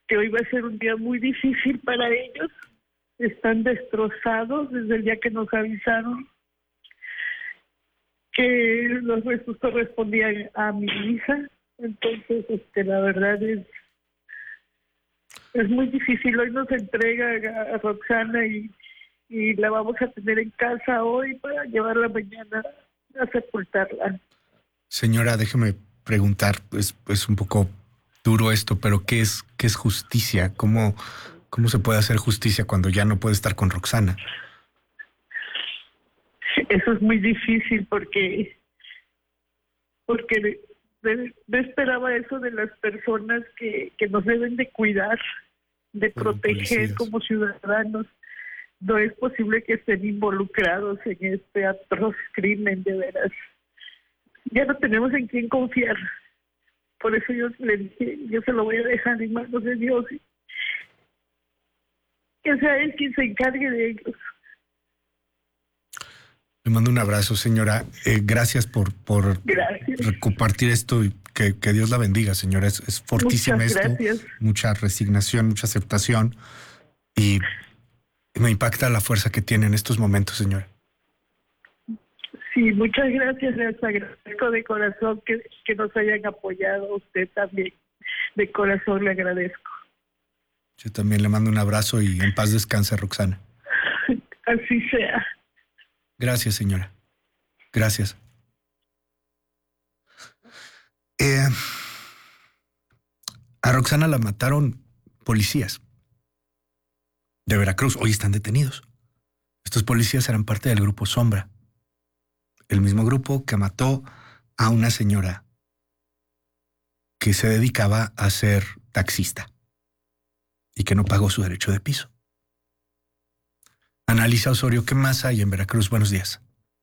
que hoy va a ser un día muy difícil para ellos. Están destrozados desde el día que nos avisaron que los restos correspondían a mi hija. Entonces, la verdad es muy difícil. Hoy nos entrega a Roxana y la vamos a tener en casa hoy para llevarla mañana a sepultarla. Señora, déjeme preguntar, es un poco duro esto, pero ¿qué es justicia? ¿Cómo se puede hacer justicia cuando ya no puede estar con Roxana? Eso es muy difícil porque no esperaba eso de las personas que nos deben de cuidar, de proteger como ciudadanos. No es posible que estén involucrados en este atroz crimen, de veras. Ya no tenemos en quién confiar. Por eso yo le dije, yo se lo voy a dejar en manos de Dios. Que sea Él quien se encargue de ellos. Le mando un abrazo, señora. Gracias por compartir esto y que Dios la bendiga, señora. Es fortísima esto. Mucha resignación, mucha aceptación. Y me impacta la fuerza que tiene en estos momentos, señora. Sí, muchas gracias. Les agradezco de corazón que nos hayan apoyado. A usted también. De corazón le agradezco. Yo también le mando un abrazo y en paz descanse, Roxana. Así sea. Gracias, señora. Gracias. A Roxana la mataron policías de Veracruz. Hoy están detenidos. Estos policías eran parte del grupo Sombra, el mismo grupo que mató a una señora que se dedicaba a ser taxista y que no pagó su derecho de piso. Analisa Osorio, ¿qué más hay en Veracruz? Buenos días.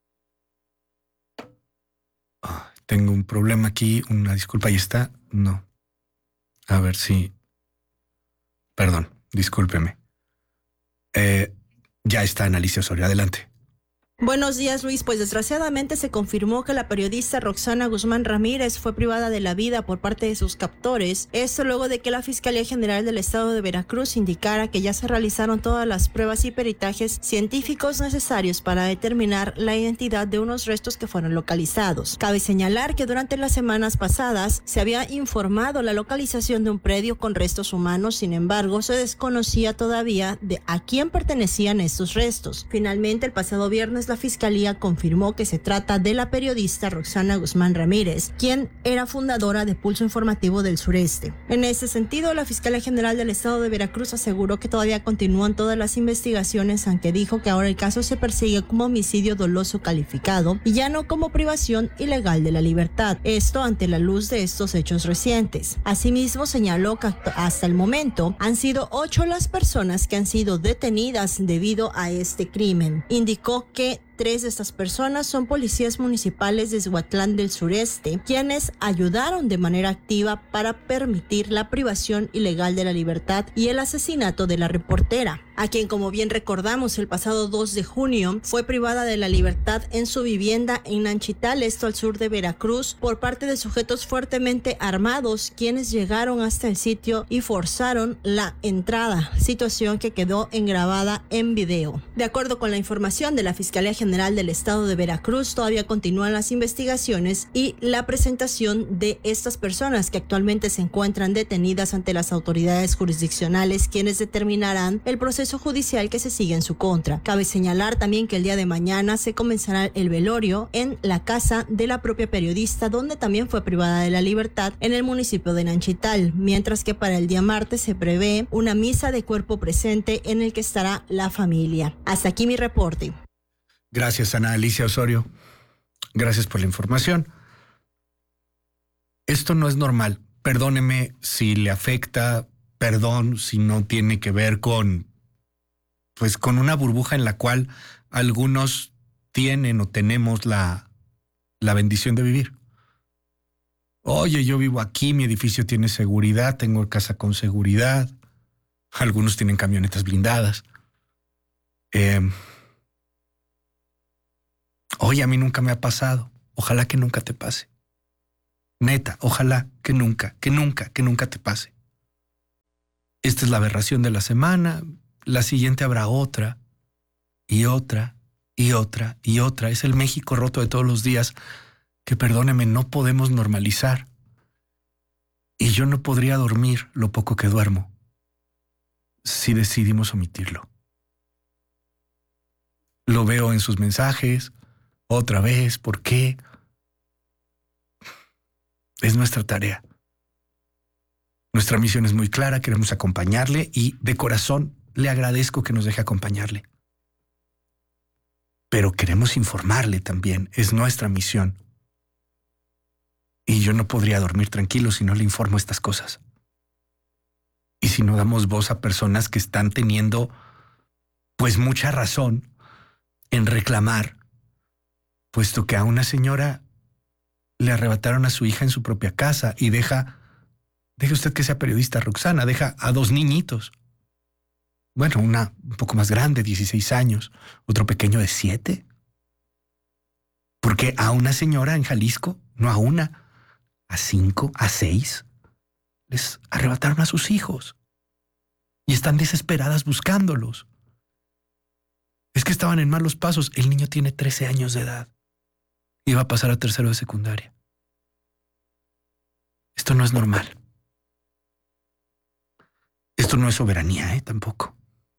Tengo un problema aquí, una disculpa, ¿ahí está? No. A ver si... Perdón, discúlpeme. Ya está Analisa Osorio, adelante. Buenos días, Luis. Pues desgraciadamente se confirmó que la periodista Roxana Guzmán Ramírez fue privada de la vida por parte de sus captores. Esto luego de que la Fiscalía General del Estado de Veracruz indicara que ya se realizaron todas las pruebas y peritajes científicos necesarios para determinar la identidad de unos restos que fueron localizados. Cabe señalar que durante las semanas pasadas se había informado la localización de un predio con restos humanos, sin embargo, se desconocía todavía de a quién pertenecían estos restos. Finalmente, el pasado viernes, la Fiscalía confirmó que se trata de la periodista Roxana Guzmán Ramírez, quien era fundadora de Pulso Informativo del Sureste. En ese sentido, la Fiscalía General del Estado de Veracruz aseguró que todavía continúan todas las investigaciones, aunque dijo que ahora el caso se persigue como homicidio doloso calificado y ya no como privación ilegal de la libertad. Esto ante la luz de estos hechos recientes. Asimismo, señaló que hasta el momento han sido 8 las personas que han sido detenidas debido a este crimen. Indicó que 3 de estas personas son policías municipales de Huatlán del Sureste, quienes ayudaron de manera activa para permitir la privación ilegal de la libertad y el asesinato de la reportera, a quien, como bien recordamos, el pasado 2 de junio fue privada de la libertad en su vivienda en Nanchital, esto al sur de Veracruz, por parte de sujetos fuertemente armados, quienes llegaron hasta el sitio y forzaron la entrada, situación que quedó grabada en video. De acuerdo con la información de la Fiscalía General del Estado de Veracruz, todavía continúan las investigaciones y la presentación de estas personas que actualmente se encuentran detenidas ante las autoridades jurisdiccionales, quienes determinarán el proceso judicial que se sigue en su contra. Cabe señalar también que el día de mañana se comenzará el velorio en la casa de la propia periodista, donde también fue privada de la libertad en el municipio de Nanchital, mientras que para el día martes se prevé una misa de cuerpo presente en el que estará la familia. Hasta aquí mi reporte. Gracias, Ana Alicia Osorio. Gracias por la información. Esto no es normal. Perdóneme si le afecta, perdón si no tiene que ver con una burbuja en la cual algunos tienen o tenemos la bendición de vivir. Oye, yo vivo aquí, mi edificio tiene seguridad, tengo casa con seguridad. Algunos tienen camionetas blindadas. Oye, a mí nunca me ha pasado. Ojalá que nunca te pase. Neta, ojalá que nunca te pase. Esta es la aberración de la semana, la siguiente habrá otra, y otra, y otra, y otra. Es el México roto de todos los días que, perdóneme, no podemos normalizar. Y yo no podría dormir lo poco que duermo si decidimos omitirlo. Lo veo en sus mensajes, otra vez, ¿por qué? Es nuestra tarea. Nuestra misión es muy clara, queremos acompañarle y de corazón le agradezco que nos deje acompañarle. Pero queremos informarle también, es nuestra misión. Y yo no podría dormir tranquilo si no le informo estas cosas. Y si no damos voz a personas que están teniendo, pues, mucha razón en reclamar, puesto que a una señora le arrebataron a su hija en su propia casa y deje usted que sea periodista, Roxana, deja a 2 niñitos. Bueno, una un poco más grande, 16 años, otro pequeño de 7. Porque a una señora en Jalisco, no a una, a 5, a 6, les arrebataron a sus hijos y están desesperadas buscándolos. Es que estaban en malos pasos. El niño tiene 13 años de edad. Iba a pasar a 3º de secundaria. Esto no es normal. Esto no es soberanía, tampoco.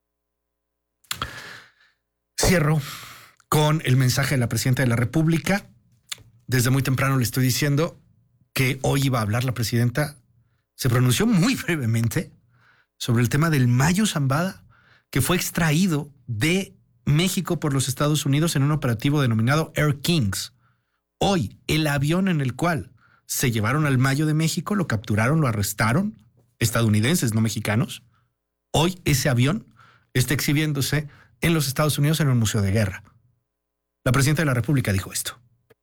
Cierro con el mensaje de la presidenta de la República. Desde muy temprano le estoy diciendo que hoy iba a hablar la presidenta. Se pronunció muy brevemente sobre el tema del Mayo Zambada, que fue extraído de México por los Estados Unidos en un operativo denominado Air Kings. Hoy, el avión en el cual se llevaron al Mayo de México, lo capturaron, lo arrestaron, estadounidenses, no mexicanos. Hoy ese avión está exhibiéndose en los Estados Unidos en un museo de guerra. La presidenta de la República dijo esto.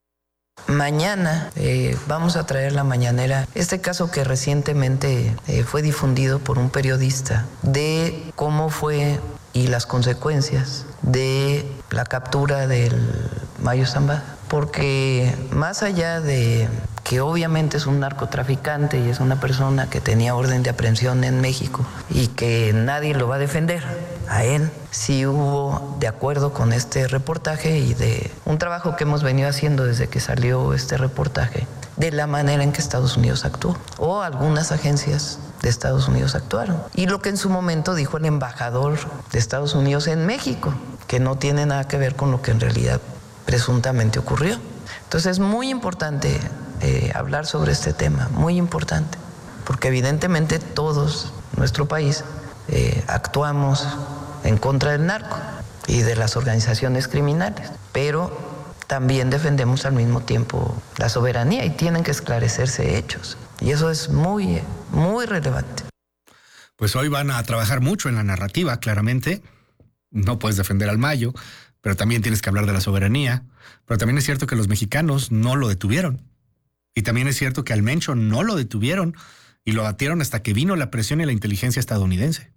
Mañana vamos a traer la mañanera este caso que recientemente fue difundido por un periodista de cómo fue y las consecuencias de la captura del Mayo Zambada. Porque más allá de que obviamente es un narcotraficante y es una persona que tenía orden de aprehensión en México y que nadie lo va a defender, a él sí hubo, de acuerdo con este reportaje y de un trabajo que hemos venido haciendo desde que salió este reportaje, de la manera en que Estados Unidos actuó, o algunas agencias de Estados Unidos actuaron. Y lo que en su momento dijo el embajador de Estados Unidos en México, que no tiene nada que ver con lo que en realidad presuntamente ocurrió. Entonces es muy importante hablar sobre este tema, muy importante, porque evidentemente todos, nuestro país, actuamos en contra del narco y de las organizaciones criminales, pero también defendemos al mismo tiempo la soberanía y tienen que esclarecerse hechos. Y eso es muy, muy relevante. Pues hoy van a trabajar mucho en la narrativa, claramente. No puedes defender al Mayo, pero también tienes que hablar de la soberanía. Pero también es cierto que los mexicanos no lo detuvieron. Y también es cierto que al Mencho no lo detuvieron y lo batieron hasta que vino la presión y la inteligencia estadounidense.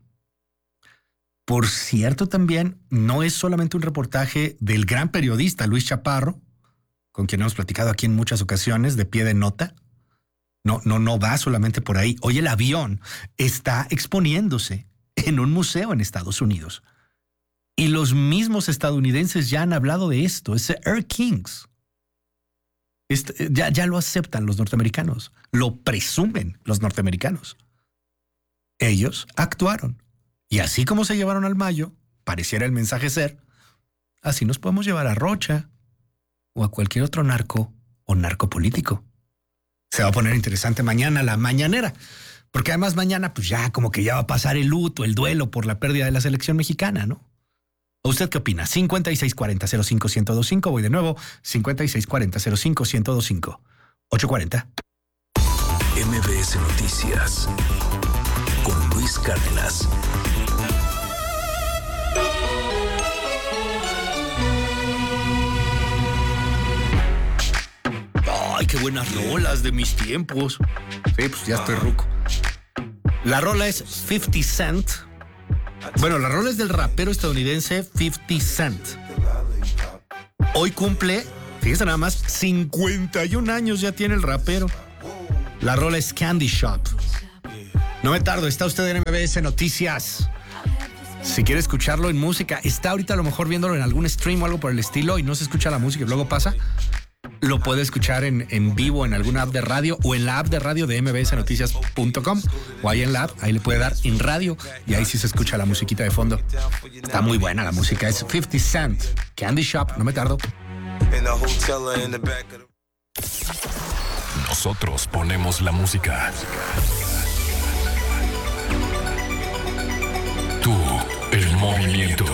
Por cierto, también no es solamente un reportaje del gran periodista Luis Chaparro, con quien hemos platicado aquí en muchas ocasiones, de pie de nota. No va solamente por ahí. Hoy el avión está exponiéndose en un museo en Estados Unidos. Y los mismos estadounidenses ya han hablado de esto. Es Air Kings. Ya lo aceptan los norteamericanos. Lo presumen los norteamericanos. Ellos actuaron. Y así como se llevaron al Mayo, pareciera el mensaje ser, así nos podemos llevar a Rocha o a cualquier otro narco o narcopolítico. Se va a poner interesante mañana la mañanera, porque además mañana pues ya como que ya va a pasar el luto, el duelo por la pérdida de la selección mexicana, ¿no? ¿Usted qué opina? 5640-05-1025. Voy de nuevo. 5640-05-1025. 840. MBS Noticias con Luis Cárdenas. Ay, qué buenas rolas de mis tiempos. Sí, pues ya estoy ruco. La rola es 50 Cent. Bueno, la rola es del rapero estadounidense 50 Cent. Hoy cumple, fíjense nada más, 51 años ya tiene el rapero. La rola es Candy Shop. No me tardo, está usted en MBS Noticias. Si quiere escucharlo en música, está ahorita a lo mejor viéndolo en algún stream o algo por el estilo y no se escucha la música y luego pasa, lo puede escuchar en vivo en alguna app de radio o en la app de radio de mbsnoticias.com o ahí en la app, ahí le puede dar en radio y ahí sí se escucha la musiquita de fondo. Está muy buena la música, es 50 Cent, Candy Shop, no me tardo. Nosotros ponemos la música. Tú, el movimiento.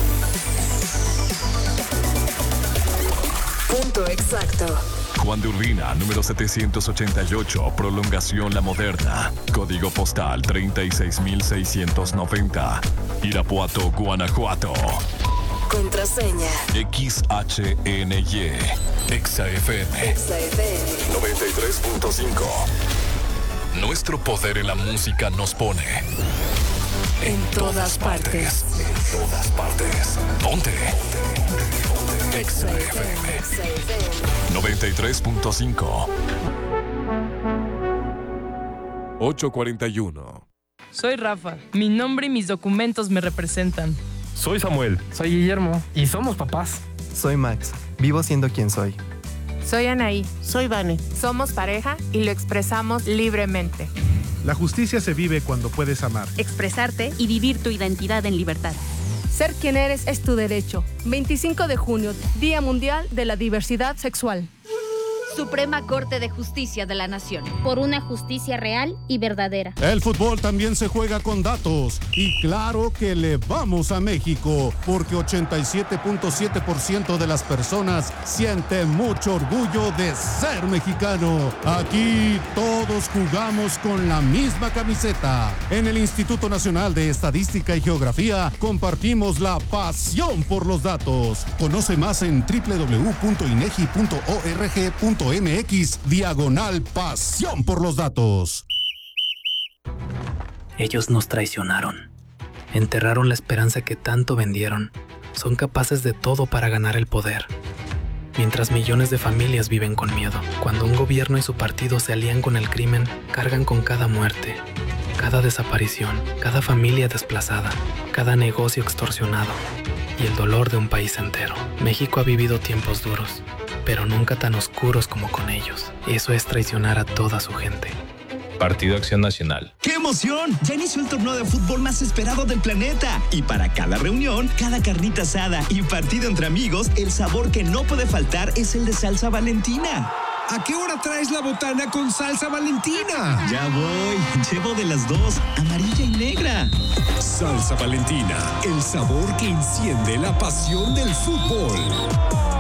Punto exacto. Juan de Urbina, número 788, prolongación La Moderna. Código postal 36690. Irapuato, Guanajuato. Contraseña. XHNY. XFM. 93.5. Nuestro poder en la música nos pone En todas partes. En todas partes. Ponte. XFM 93.5. 8:41. Soy Rafa. Mi nombre y mis documentos me representan. Soy Samuel. Soy Guillermo y somos papás. Soy Max. Vivo siendo quien soy. Soy Anaí. Soy Vane. Somos pareja y lo expresamos libremente. La justicia se vive cuando puedes amar, expresarte y vivir tu identidad en libertad. Ser quien eres es tu derecho. 25 de junio, Día Mundial de la Diversidad Sexual. Suprema Corte de Justicia de la Nación. Por una justicia real y verdadera. El fútbol también se juega con datos. Y claro que le vamos a México, porque 87.7% de las personas sienten mucho orgullo de ser mexicano. Aquí todos jugamos con la misma camiseta. En el Instituto Nacional de Estadística y Geografía compartimos la pasión por los datos. Conoce más en www.inegi.org.mx/pasión por los datos. Ellos nos traicionaron. Enterraron la esperanza que tanto vendieron. Son capaces de todo para ganar el poder. Mientras millones de familias viven con miedo. Cuando un gobierno y su partido se alían con el crimen, cargan con cada muerte, cada desaparición, cada familia desplazada, cada negocio extorsionado y el dolor de un país entero. México ha vivido tiempos duros, pero nunca tan oscuros como con ellos. Eso es traicionar a toda su gente. Partido Acción Nacional. ¡Qué emoción! Ya inició el torneo de fútbol más esperado del planeta. Y para cada reunión, cada carnita asada y partido entre amigos, el sabor que no puede faltar es el de salsa Valentina. ¿A qué hora traes la botana con salsa Valentina? Ya voy. Llevo de las dos, amarilla y negra. Salsa Valentina, el sabor que enciende la pasión del fútbol.